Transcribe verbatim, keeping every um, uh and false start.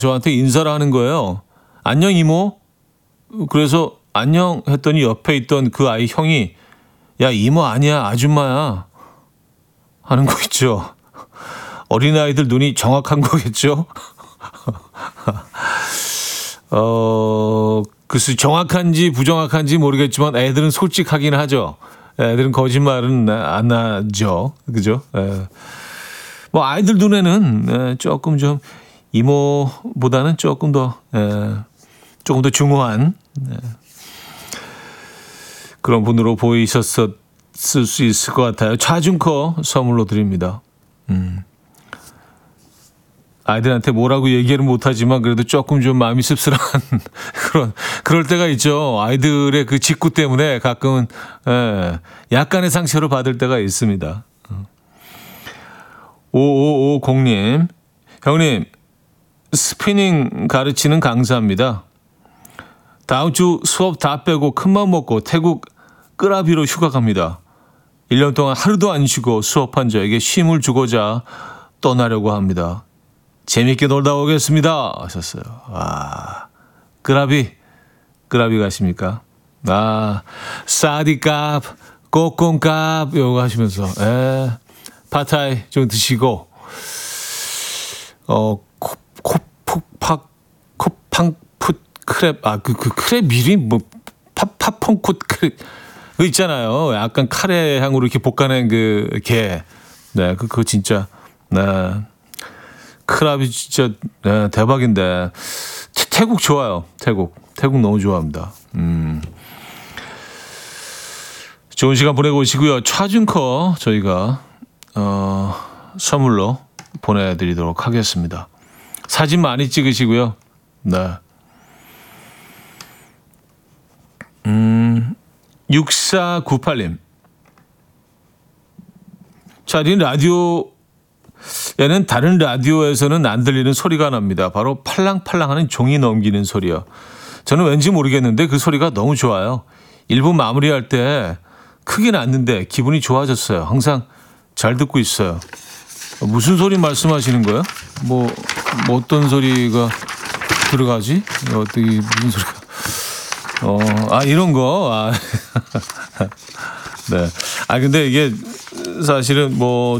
저한테 인사를 하는 거예요. 안녕 이모. 그래서 안녕 했더니 옆에 있던 그 아이 형이 야 이모 아니야 아줌마야 하는 거 있죠. 어린아이들 눈이 정확한 거겠죠. 어, 글쎄 정확한지 부정확한지 모르겠지만 애들은 솔직하긴 하죠. 애들은 거짓말은 안 하죠. 그죠? 에. 뭐 아이들 눈에는 에, 조금 좀 이모보다는 조금 더 에, 조금 더 중후한 에, 그런 분으로 보이셨을 수 있을 것 같아요. 차준커 선물로 드립니다. 음. 아이들한테 뭐라고 얘기를 못하지만 그래도 조금 좀 마음이 씁쓸한 그런 그럴 때가 있죠. 아이들의 그 직구 때문에 가끔은 예, 약간의 상처를 받을 때가 있습니다. 오오오공님 형님 스피닝 가르치는 강사입니다. 다음 주 수업 다 빼고 큰맘 먹고 태국 끄라비로 휴가 갑니다. 일 년 동안 하루도 안 쉬고 수업한 저에게 쉼을 주고자 떠나려고 합니다. 재밌게 놀다 오겠습니다. 하셨어요. 아, 끄라비, 끄라비 가십니까? 아, 싸디값, 꼬꽁값, 요거 하시면서, 에, 파타이 좀 드시고, 어, 코, 코, 푹팍, 코팡풋 크랩, 아, 그, 그 크랩 이름이 뭐, 파, 파펑콧 크랩, 그 있잖아요. 약간 카레 향으로 이렇게 볶아낸 그 게, 네, 그, 그거 진짜, 네. 크랍이 진짜 네, 대박인데 태국 좋아요. 태국 태국 너무 좋아합니다. 음. 좋은 시간 보내고 오시고요. 차준커 저희가 어, 선물로 보내드리도록 하겠습니다. 사진 많이 찍으시고요. 네. 음, 육사구팔님 자, 이 라디오 얘는 다른 라디오에서는 안 들리는 소리가 납니다. 바로 팔랑팔랑하는 종이 넘기는 소리요. 저는 왠지 모르겠는데 그 소리가 너무 좋아요. 일 부 마무리할 때 크게 났는데 기분이 좋아졌어요. 항상 잘 듣고 있어요. 무슨 소리 말씀하시는 거예요? 뭐, 뭐 어떤 소리가 들어가지? 어떻게 무슨 소리가? 어, 아 이런 거. 아. 네. 아 근데 이게 사실은 뭐